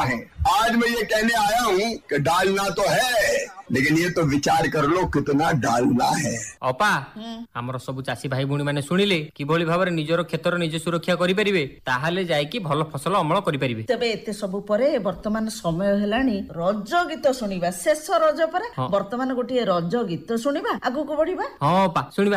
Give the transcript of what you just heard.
है। आज मैं ये कहने आया हूँ कि डालना तो है, लेकिन ये तो विचार कर लो कितना डालना है। अपा हमर सब चाषी भाई भौणी माने शुणिले किभली भाବରେ ନିଜର କ୍ଷେତର ନିଜେ ସୁରକ୍ଷା କରିପାରିବେ ତାହେଲେ ଯାଇକି ଭଲ ଫସଲ ଅମଳ କରିପାରିବେ। ତେବେ ଏତେ ସବୁ ପରେ ବର୍ତ୍ତମାନ ସମୟ ହେଲାଣି ରଜ ଗୀତ ଶୁଣିବା। ଶେଷ ରଜ ପରେ ବର୍ତ୍ତମାନ ଗୋଟିଏ ରଜ ଗୀତ ଶୁଣିବା, ଆଗକୁ ବଢିବା। ହଁ ଅପା ଶୁଣିବା।